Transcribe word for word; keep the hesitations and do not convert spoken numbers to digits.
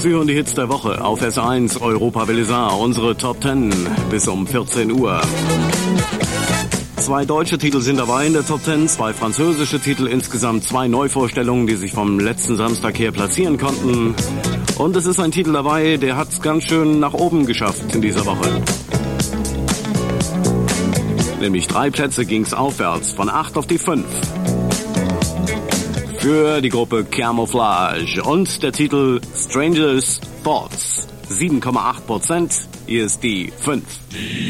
Wir hören die Hits der Woche auf S eins Europa Velizar, unsere Top zehn bis um vierzehn Uhr. Zwei deutsche Titel sind dabei in der Top zehn, zwei französische Titel, insgesamt zwei Neuvorstellungen, die sich vom letzten Samstag her platzieren konnten. Und es ist ein Titel dabei, der hat es ganz schön nach oben geschafft in dieser Woche. Nämlich drei Plätze ging's aufwärts, von acht auf die fünf. Für die Gruppe Camouflage und der Titel Strangers Thoughts. sieben Komma acht Prozent, hier ist die fünf.